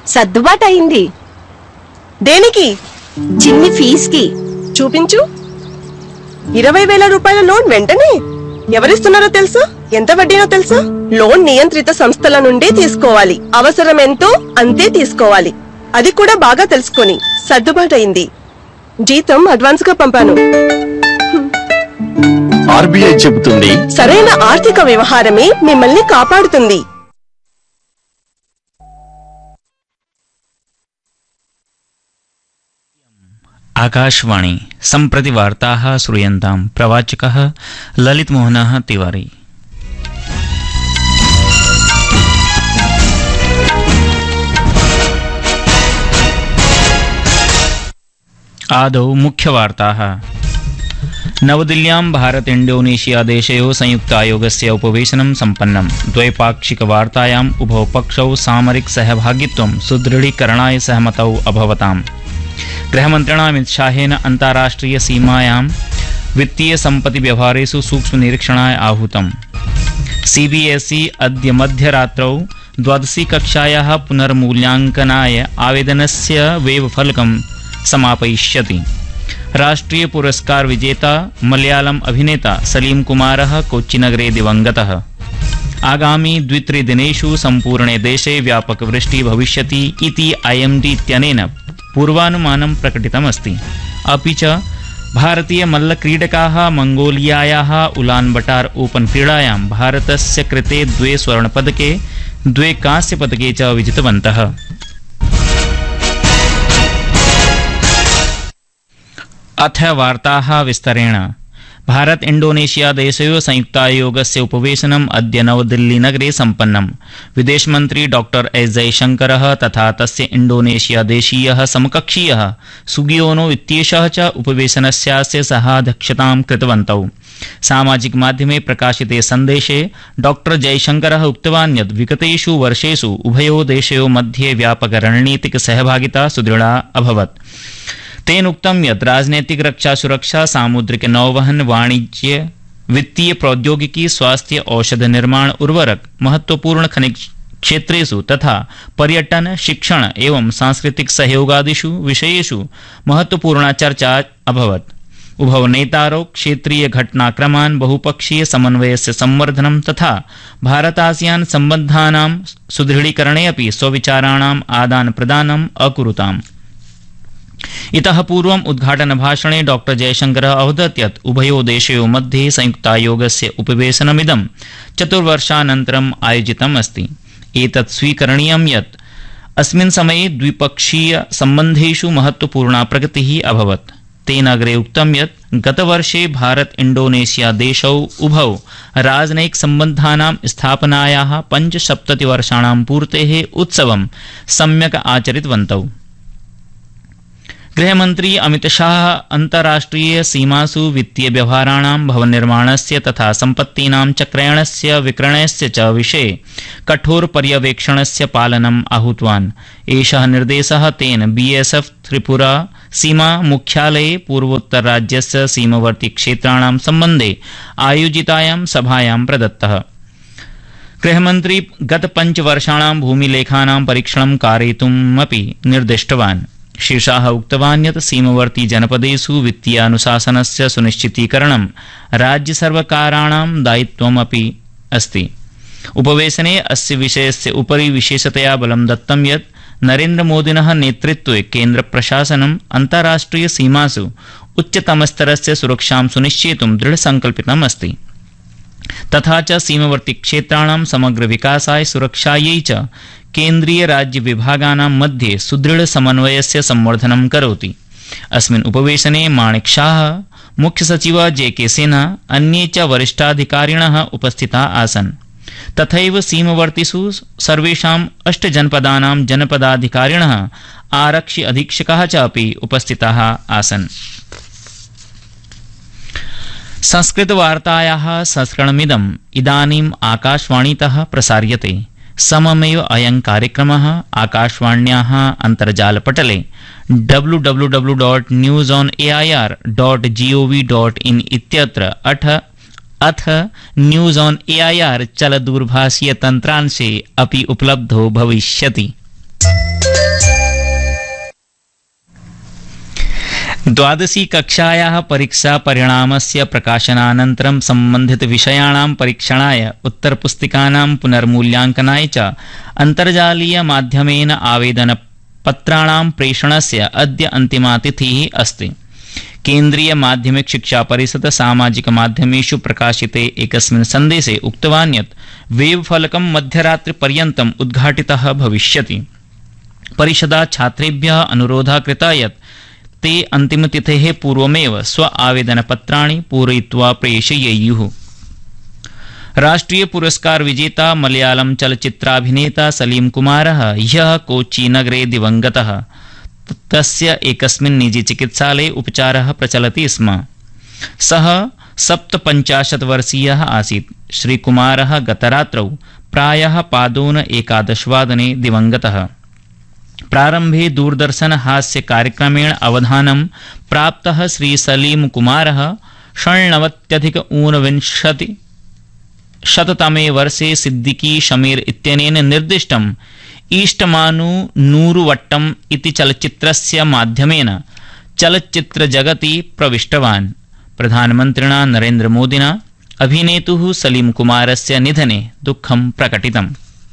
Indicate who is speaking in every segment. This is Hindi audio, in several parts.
Speaker 1: సర్దుబాటు అయింది.
Speaker 2: దేనికి?
Speaker 1: చిన్ని ఫీజుకి.
Speaker 2: చూపించు. 20,000 రూపాయల లోన్ వెంటనే ఎవరిస్తున్నారో తెలుసా? ఎంత వడ్డీనో తెలుసా? లోన్ నియంత్రిత సంస్థల నుండి తీసుకోవాలి. అవసరం ఎంతో అంతే తీసుకోవాలి. అది కూడా బాగా తెలుసుకొని. సర్దుబాటయింది. జీతం అడ్వాన్స్ గా పంపాను.
Speaker 3: ఆర్బీఐ చెబుతుంది,
Speaker 2: సరైన ఆర్థిక వ్యవహారమే మిమ్మల్ని కాపాడుతుంది.
Speaker 4: आकाशवाणी सम्प्रति वार्ताः श्रूयन्तां। प्रवाचकः ललितमोहनः तिवारी। आदौ मुख्यवार्ताः। नवदिल्ल्यां भारत इंडोनेशिया देशयोः संयुक्तायोगस्य उपवेशनं सम्पन्नम्। द्वैपाक्षिकवार्तायाम् उभौ पक्षौ सामरिक सहभागित्वं सुदृढीकरणाय सहमतौ अभवताम्। गृहमन्त्रिणा अमित शाहेन अन्ताराष्ट्रिय सीमायां वित्तीय सम्पत्ति व्यवहारेषु सूक्ष्म निरीक्षणाय आहूतम्। सीबीएसई अद्य मध्यरात्रौ द्वादशी कक्षायाः पुनर्मूल्याङ्कनाय आवेदनस्य वेबफलकं समापयिष्यति। राष्ट्रीय पुरस्कार विजेता मलयालम अभिनेता सलीम कुमारः कोच्चिनगरे दिवंगतः। आगामी 2-3 दिनेषु सम्पूर्णे देशे व्यापक वृष्टिः भविष्यति इति IMD इत्यनेन पूर्वानुमानं प्रकटितमस्ति। अपि च भारतीय मल्लक्रीडकाः मंगोलियायाः उलानबटार ओपन क्रीडायां भारतस्य कृते 2 स्वर्णपदके 2 कांस्यपदके च विजितवन्तः। अथ वार्ताः विस्तरेण। भारत इंडोनेशिया देशयोः संयुक्तायोगस्य उपवेशनम् अद्य नवदिल्ली नगरे सम्पन्नम्। विदेशमन्त्री डॉक्टर एस जयशंकरः तथा तस्य इंडोनेशिया देशीयः समकक्षीयः सुगियोनो इत्येषः च उपवेशनस्यास्य सहाध्यक्षतां कृतवन्तौ। सामाजिक माध्यमे प्रकाशिते सन्देशे डॉक्टर जयशंकरः उक्तवान् यत् विगतेषु वर्षेषु उभयोः देशयोः मध्ये व्यापक रणनीतिक सहभागिता सुदृढा अभवत्। तेन उक्तं यत् राजनैतिक रक्षा सुरक्षा सामुद्रिक नौवहन वाणिज्य वित्तीय प्रौद्योगिकी स्वास्थ्य औषध निर्माण उर्वरक महत्वपूर्ण खनिज क्षेत्रेषु तथा पर्यटन शिक्षण एवं सांस्कृतिक सहयोगादिषु विषयेषु महत्वपूर्णा चर्चा अभवत्। उभौ नेतारौ क्षेत्रीय घटनाक्रमान् बहुपक्षीय समन्वयस्य संवर्धनं तथा भारत-आसियान सम्बन्धानां सुदृढीकरणे अपि स्वविचाराणाम् आदानप्रदानम् अकुरुताम्। इतः पूर्वम् उद्घाटन भाषणे डॉक्टर जयशंकरः अवदत् यत् उभयोः देशयोः मध्ये संयुक्तायोगस्य उपवेशनमिदं 4 वर्षानन्तरम् आयोजितम् अस्ति। एतत् स्वीकरणीयं यत् अस्मिन् समये द्विपक्षीय सम्बन्धेषु महत्वपूर्णा प्रगतिः अभवत्। तेन अग्रे उक्तं यत् गतवर्षे भारत इंडोनेशिया देशौ उभौ राजनयिक सम्बन्धानां स्थापनायाः 75 वर्षाणां पूर्तेः उत्सवं सम्यक् आचरितवन्तौ। गृहमन्त्री अमित शाह अन्ताराष्ट्रिय सीमासु वित्तीय व्यवहाराणां भवन निर्माणस्य तथा सम्पत्तीनां च क्रयणस्य विक्रयणस्य च विषये कठोर पर्यवेक्षणस्य पालनम् आहूतवान्। एषः निर्देशः तेन BSF त्रिपुरा सीमा मुख्यालये पूर्वोत्तरराज्यस्य सीमवर्ती क्षेत्राणां सम्बन्धे आयोजितायां सभायां प्रदत्तः। गृहमन्त्री गत 5 वर्षाणां भूमिलेखानां परीक्षणं कारयितुमपि निर्दिष्टवान्। श्री शाह उक्तवान् यत् सीमवर्ती जनपदेषु वित्तीयानुशासनस्य सुनिश्चितीकरणं राज्यसर्वकाराणां दायित्वमपि अस्ति। उपवेशने अस्य विषयस्य उपरि विशेषतया बलं दत्तं यत् नरेन्द्रमोदिनः नेतृत्वे केन्द्रप्रशासनम् अन्ताराष्ट्रिय सीमासु उच्चतमस्तरस्य सुरक्षां सुनिश्चेतुं दृढसङ्कल्पितम् अस्ति। तथा च सीमवर्ती क्षेत्राणां समग्र विकासाय सुरक्षायै च केन्द्रीय राज्य विभागानां मध्ये सुदृढ़ समन्वयस्य संवर्धनं करोति। अस्मिन् उपवेशने माणिक शाह, मुख्य सचिव JK सिन्हा, अन्ये च वरिष्ठाधिकारिणः उपस्थिताः आसन्। तथैव सीमवर्तिषु सर्वेषां 8 जनपदानां जनपदाधिकारिणः आरक्षि अधीक्षकाः च अपि उपस्थिताः आसन्। संस्कृतवार्तायाः संस्करणमिदम् इदानीम् आकाशवाणीतः प्रसार्यते। सममेव अयं कार्यक्रमः आकाशवाण्याः अन्तर्जालपटले www.newsonair.gov.in इत्यत्र अथ न्यूज़ ऑन एआईआर चलदूरभाषीय तन्त्रांशे अपि उपलब्धो भविष्यति। द्वादशी कक्षायाः परीक्षा परिणामस्य प्रकाशनानन्तरं सम्बन्धितविषयाणां परीक्षणाय उत्तरपुस्तिकानां पुनर्मूल्याङ्कनाय च अन्तर्जालीय माध्यमेन आवेदनपत्राणां प्रेषणस्य अद्य अन्तिमा तिथिः अस्ति। केन्द्रीय माध्यमिक शिक्षा परिषद सामाजिक माध्यमेषु प्रकाशिते एकस्मिन् सन्देशे उक्तवान् यत् वेब फलकं मध्यरात्रिपर्यन्तम् उद्घाटितः भविष्यति। परिषदा छात्रेभ्यः अनुरोधः कृतः यत् ते अन्तिमतिथेः पूर्वमेव स्व आवेदनपत्राणि पूरयित्वा प्रेषयेयुः। राष्ट्रीय पुरस्कार विजेता मलयालम चलच्चित्राभिनेता सलीम कुमारः ह्यः कोच्चि नगरे दिवंगतः। तस्य एकस्मिन् निजी चिकित्सालये उपचारः प्रचलति स्म। सः 57 वर्षीयः आसीत्। श्रीकुमारः गतरात्रौ प्रायः पादोन 11 वादने दिवंगतः। प्रारंभे दूरदर्शन हास्य कार्यक्रमेण अवधानं प्राप्तः श्री सलीम कुमारः 1999 वर्षे सिद्दीकी शमीर इत्यनेन निर्दिष्टम् ईष्टमानु नूरुवट्टम् इति चलच्चित्रस्य माध्यमेन चलच्चित्रजगति प्रविष्टवान्। प्रधानमन्त्रिणा नरेन्द्र मोदिना अभिनेतुः सलीम कुमारस्य निधने दुःखं प्रकटितम्।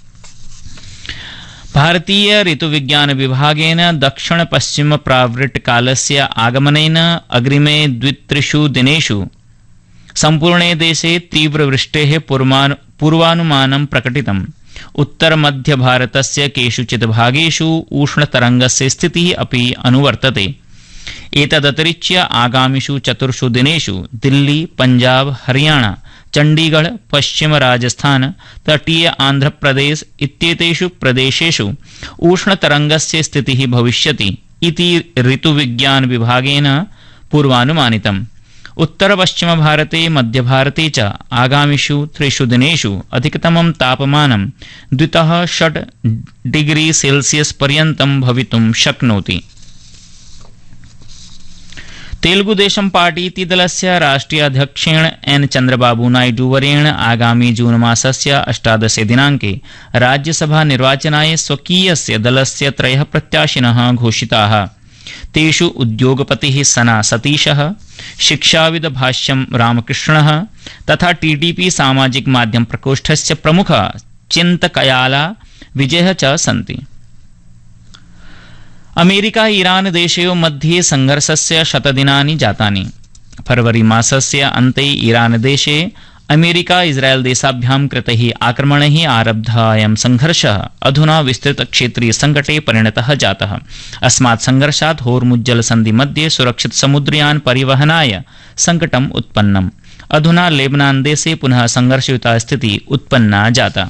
Speaker 4: भारतीय ऋतुविज्ञान विभागेन दक्षिण पश्चिम प्रावृट्कालस्य आगमनेन अग्रिमे 2-3 दिनेषु सम्पूर्णे देशे तीव्रवृष्टेः पूर्वानुमानं प्रकटितम्। उत्तरमध्यभारतस्य केषुचित् भागेषु उष्णतरङ्गस्य स्थितिः अपि अनुवर्तते। एतदतिरिच्य आगामिषु 4 दिनेषु दिल्ली, पंजाब, हरियाणा, चंडीगढ़, पश्चिम राजस्थान, तटीय आंध्रप्रदेश इत्येतेषु प्रदेशेषु उष्णतरङ्गस्य स्थितिः भविष्यति इति ऋतुविज्ञान विभागेन पूर्वानुमानितम्। उत्तर-पश्चिम भारते, मध्यभारते च आगामिषु 3 दिनेषु अधिकतमं तापमानं 2-6 डिग्री सेल्सियस पर्यन्तं भवितुं शक्नोति। तेलुगुदेशम पार्टी इति दलस्य राष्ट्रीय अध्यक्षेण एन चंद्रबाबू नायडू वर्येण आगामी जून मासस्य 18 दिनाङ्के राज्यसभा निर्वाचनाय स्वकीयस्य दलस्य 3 प्रत्याशिनः घोषिताः। तेषु उद्योगपतिः सना सतीशः, शिक्षाविद भाष्यं रामकृष्णः तथा टीडीपी सामाजिक माध्यम प्रकोष्ठस्य प्रमुखः चिन्तकयाला विजयः च सन्ति। अमेरिका ईरान देशयोः मध्ये संघर्षस्य 100 दिनानि जातानि। फरवरी मासस्य अन्ते ईरान देशे अमेरिका इस्राएल देशाभ्यां कृतैः आक्रमणैः आरब्धः अयं संघर्षः अधुना विस्तृतक्षेत्रीय संकटे परिणतः जातः। अस्मात् संघर्षात् होर्मुज्जल सन्धि मध्ये सुरक्षित समुद्रयान परिवहनाय संकटम् उत्पन्नम्। अधुना लेबनान देशे पुनः संघर्षयुता स्थितिः उत्पन्ना जाता।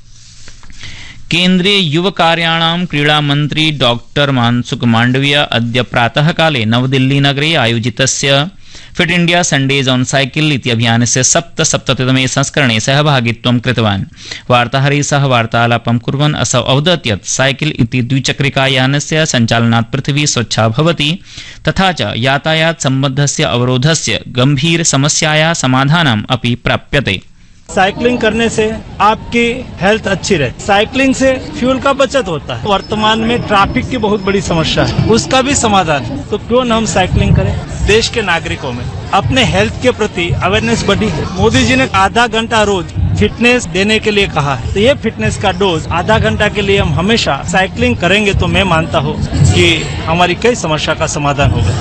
Speaker 4: केन्द्रीय युव कार्याणां क्रीडा मंत्री डॉक्टर मनसुख मांडविय अद्य प्रातः काले नवदिल्ली नगरे आयोजितस्य fit India Sundays on cycle इति अभियानस्य 77तमे संस्करणे सहभागित्वं कृतवान्। वार्ताहरैः सह वार्तालापं कुर्वन् असौ अवदत् यत् साइकिल इति द्विचक्रिकायानस्य सञ्चालनात् पृथिवी स्वच्छा भवति तथा च यातायात सम्बद्धस्य अवरोधस्य गंभीर समस्यायाः समाधानम् अपि प्राप्यते।
Speaker 3: साइकिलिंग करने से आपकी हेल्थ अच्छी रहती। साइकिलिंग से फ्यूल का बचत होता है। वर्तमान में ट्रैफिक की बहुत बड़ी समस्या है, उसका भी समाधान है। तो क्यों न हम साइकिलिंग करें। देश के नागरिकों में अपने हेल्थ के प्रति अवेयरनेस बढ़ी है। मोदी जी ने आधा घंटा रोज फिटनेस देने के लिए कहा है, तो ये फिटनेस का डोज आधा घंटा के लिए हम हमेशा साइकिलिंग करेंगे तो मैं मानता हूँ कि हमारी कई समस्या का समाधान होगा।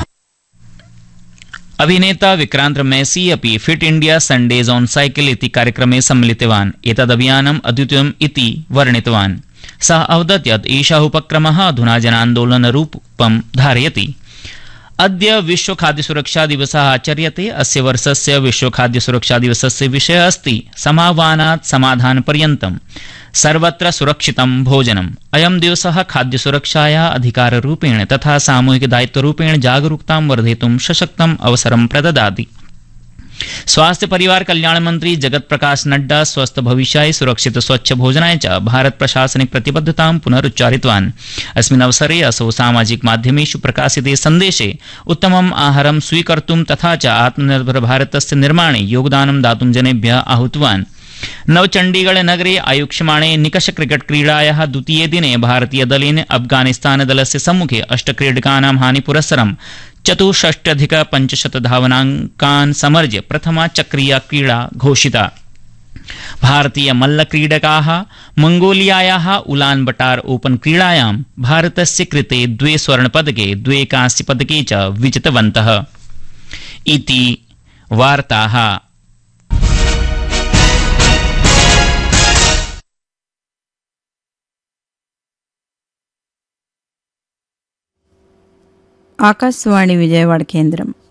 Speaker 4: अभिनेता विक्रांत मैसी अपि fit India Sundays on cycle इति कार्यक्रमे सम्मिलितवान्। एतदभियानम् अद्वितीयम् इति वर्णितवान्। सः अवदत् यत् एषः उपक्रमः अधुना जनान्दोलनरूपं धारयति। अद्य विश्व खाद्य सुरक्षा दिवसः आचर्यते। अस्य वर्षस्य विश्व खाद्य सुरक्षा दिवसस्य विषयः अस्ति समाह्वानात् समाधानपर्यन्तं सर्वत्र सुरक्षितं भोजनम्। अयं दिवसः खाद्य सुरक्षायाः अधिकाररूपेण तथा सामूहिक दायित्वरूपेण जागरूकतां वर्धयितुं सशक्तम् अवसरं प्रददाति। स्वास्थ्य परिवार कल्याण मंत्री जगत प्रकाश नड्डा स्वस्थ भविष्याय सुरक्षित स्वच्छ भोजनाय च भारत प्रशासनिक प्रतिबद्धतां पुनरुच्चारितवान्। अस्मिन् अवसरे असौ सामाजिक माध्यमेषु प्रकाशिते सन्देशे उत्तमम् आहारं स्वीकर्तुं तथा च आत्मनिर्भर भारतस्य निर्माणे योगदानं दातुं जनेभ्यः आहूतवान्। नवचंडीगढ़ नगरे आयोक्ष्यमाणे निकष क्रिकेट क्रीडायाः द्वितीये दिने भारतीय दलेन अफगानिस्तान दलस्य सम्मुखे 8 क्रीडकानां हानिपुरस्सरं 64,500 धावनाङ्कान् समर्ज्य प्रथमा चक्रीया क्रीडा घोषिता। भारतीय मल्लक्रीडकाः मंगोलियायाः उलान बटार ओपन क्रीडायां भारतस्य कृते 2 स्वर्णपदके 2 कांस्यपदके च विजितवन्तः। इति वार्ताः।
Speaker 5: ఆకాశవాణి విజయవాడ కేంద్రం